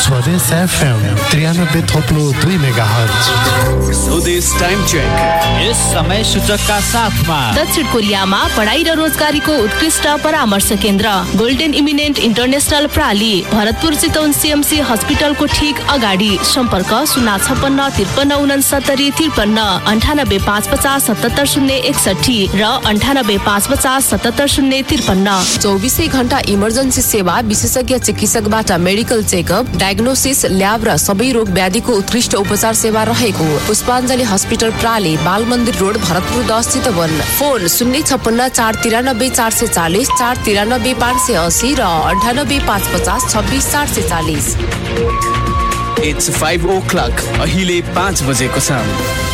स्वदेश FM 93.2 megahertz. स्वदेश time check यस समय सूचकका साथमा दक्षिण कोरियामा पढाइ र रोजगारीको उत्कृष्ट परामर्श केन्द्र golden eminent international प्राली, Bharatpur Chitwan CMC हस्पिटलको ठीक अगाडि। सम्पर्क 056 53 69 53 98 550 77 061 र 98 550 77 053। 24 घण्टा इमर्जेन्सी सेवा, विशेषज्ञ चिकित्सकबाट मेडिकल चेकअप, डायग्नोसिस, ल्याब र सबै रोग व्याधिको उत्कृष्ट उपचार सेवा रहेको पुष्पाञ्जली हस्पिटल प्राली, बाल मन्दिर रोड, भरतपुर 10 चितवन। फोन 056 493 440 493 580 र 98 550 26 440। It's 5 o'clock, अहिले 5 बजेको छ।